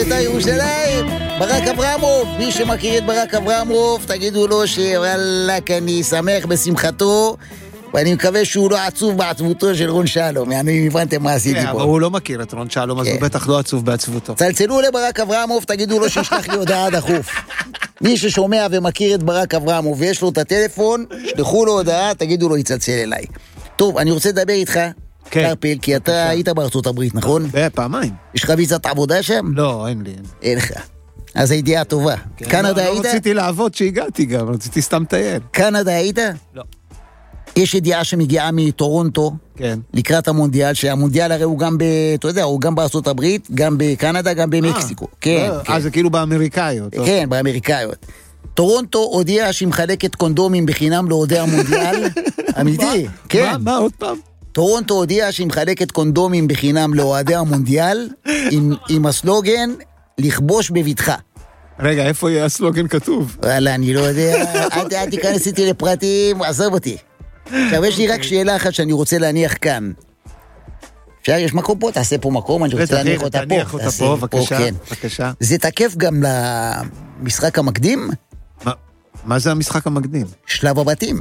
בית"ר ירושלים, ברק אברמוב. מי שמכיר את ברק אברמוב, תגידו לו שוואלק, אני שמח בשמחתו, ואני מקווה שהוא לא עצוב בעצבותו של רון שלום. אני הבנתם מה עשיתי פה. אבל הוא לא מכיר את רון שלום, אז הוא בטח לא עצוב בעצבותו. צלצלו לברק אברמוב, תגידו לו שישלח לי הודעה דחוף. מי ששומע ומכיר את ברק אברמוב ויש לו את הטלפון, שלחו לו הודעה, תגידו לו יצלצל אליי. טוב, אני רוצה לדבר איתך, קרפל, כי אתה היית בארצות הברית, נכון? פעמיים. יש לך ויזת עבודה שם? לא, אין לי. אין לך. אז הידיעה טובה. קנדה היית? לא רציתי לעבוד שהגעתי גם, רציתי סתם טייל. קנדה היית? לא. יש ידיעה שמגיעה מטורונטו, כן. לקראת המונדיאל, שהמונדיאל הרי הוא גם אתה יודע, הוא גם בארצות הברית, גם בקנדה, גם במקסיקו. כן. זה כאילו באמריקאיות. כן, באמריקאיות. טורונטו הודיעה שהיא מחלקת קונדומים בחינם לאוהדי המונדיאל. אמיתי, כן. מה עוד פעם? טורונטו הודיעה שהיא מחלקת קונדומים בחינם לאוהדי המונדיאל, עם הסלוגן, לכבוש בביתך. רגע, איפה יהיה הסלוגן כתוב? וואלה, אני לא יודע, אל תיכנס איתי לפרטים, עזוב אותי. עכשיו, יש לי רק שאלה אחת שאני רוצה להניח כאן. אפשר, יש מקום פה? תעשה פה מקום, אני רוצה להניח אותה פה. תניח אותה פה, בבקשה. זה תקף גם למשחק המקדים? מה זה המשחק המקדים? שלב הבתים.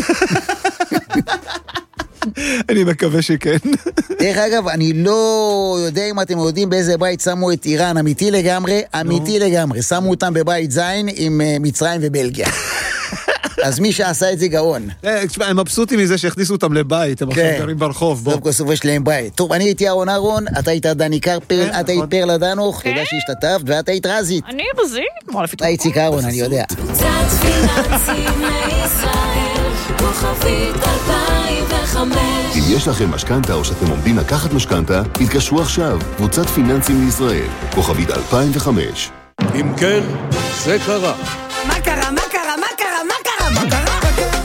אני מקווה שכן. דרך אגב, אני לא יודע אם אתם יודעים באיזה בית שמו את איראן, אמיתי לגמרי, שמו אותם בבית זין עם מצרים ובלגיה. אז מי שעשה את זה גאון. הם מבסוטים מזה שהכניסו אותם לבית, הם עכשיו גרים ברחוב. סוף כל סוף יש להם בית. טוב, אני הייתי אהרון אהרון, אתה היית דני קרפל, אתה היית פרלה דנוך, תודה שהשתתפת, ואת היית רזית. אני רזית? אתה איציק אהרון, אני יודע. קבוצת פיננסים לישראל, כוכבית 2005. אם יש לכם משכנתה או שאתם עומדים לקחת משכנתה, התקשרו עכשיו, קבוצת פיננסים לישראל, כוכבית 2005. אם כן, זה קרה. מה קרה? מה קרה? מה קרה? מה קרה? מה קרה?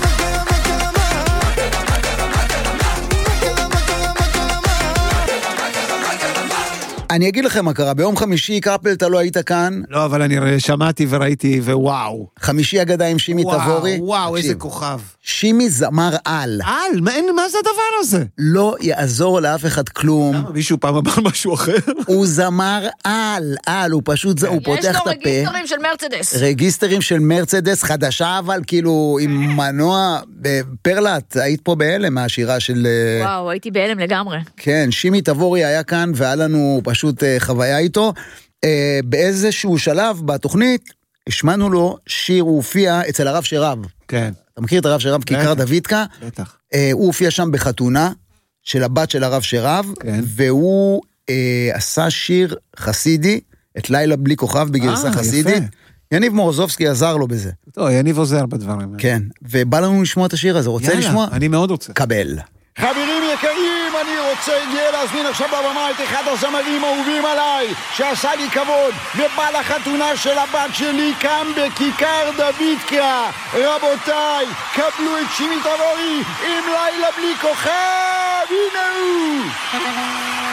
אני אגיד לכם מה קרה, ביום חמישי, קרפל, אתה לא היית כאן. לא, אבל אני שמעתי וראיתי, ווואו. חמישי אגדה עם שימי תבורי. וואו, איזה כוכב. שימי זמר על. על? מה זה הדבר הזה? לא יעזור לאף אחד כלום. למה? מישהו פעם אמר משהו אחר? הוא זמר על, הוא פשוט, הוא פותח את הפה. יש לו רגיסטרים של מרצדס. רגיסטרים של מרצדס, חדשה אבל, כאילו, עם מנוע, פרלת, היית פה בהלם מהשירה של... וואו, הייתי בהלם לגמרי. כן, שימי תבורי היה כאן, והיה לנו פשוט חוויה איתו. באיזשהו שלב בתוכנית, השמענו לו שיר, הוא הופיע אצל הרב שרב. כן. אתה מכיר את הרב שרב, כיכר דוידקה? בטח. הוא הופיע שם בחתונה של הבת של הרב שרב, כן. והוא עשה שיר חסידי, את לילה בלי כוכב בגרסה חסידית. יפה. יניב מורוזובסקי עזר לו בזה. טוב, יניב עוזר בדברים. כן, ובא לנו לשמוע את השיר הזה, רוצה לשמוע? אני מאוד רוצה. קבל. חברים יקרים, אני רוצה להזמין עכשיו בבמה את אחד הזמרים האהובים עליי, שעשה לי כבוד, ובא לחתונה של הבת שלי כאן בכיכר דוידקה. רבותיי, קבלו את שימי תבורי עם לילה בלי כוכב, הנה הוא!